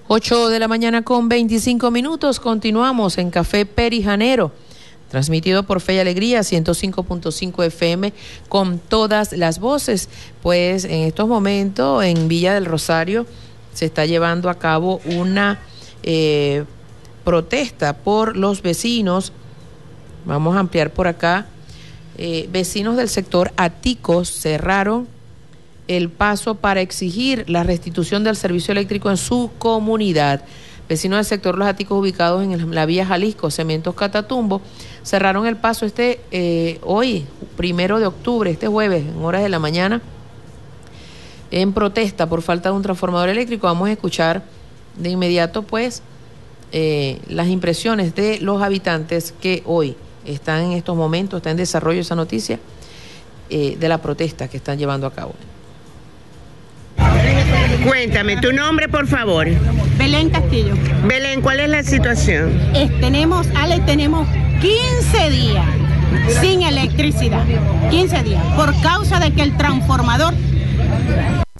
8 de la mañana con 25 minutos. Continuamos en Café Perijanero, transmitido por Fe y Alegría 105.5 FM con todas las voces. Pues en estos momentos en Villa del Rosario se está llevando a cabo una protesta por los vecinos. Vamos a ampliar por acá. Vecinos del sector Aticos cerraron el paso para exigir la restitución del servicio eléctrico en su comunidad. Vecinos del sector Los Aticos, ubicados en la vía Jalisco, Cementos Catatumbo, cerraron el paso hoy, 1 de octubre, este jueves, en horas de la mañana, en protesta por falta de un transformador eléctrico. Vamos a escuchar de inmediato, pues, las impresiones de los habitantes que hoy están en estos momentos, está en desarrollo esa noticia de la protesta que están llevando a cabo. Cuéntame, tu nombre, por favor. Belén Castillo. Belén, ¿cuál es la situación? Tenemos 15 días sin electricidad. 15 días. Por causa de que el transformador